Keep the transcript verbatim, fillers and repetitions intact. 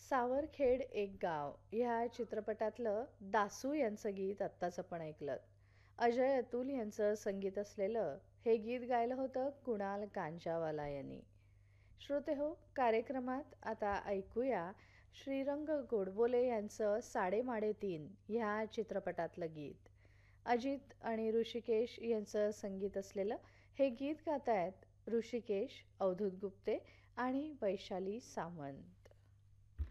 सावरखेड एक गाव ह्या चित्रपटातलं दासू यांचं गीत आत्ताच आपण ऐकलं. अजय अतुल यांचं संगीत असलेलं हे गीत गायलं होतं कुणाल कांचावाला यांनी. श्रोते हो, कार्यक्रमात आता ऐकूया श्रीरंग गोडबोले यांचं साडेमाडे तीन ह्या चित्रपटातलं गीत. अजित आणि ऋषिकेश यांचं संगीत असलेलं हे गीत गातायत ऋषिकेश, अवधूत गुप्ते आणि वैशाली सामंत.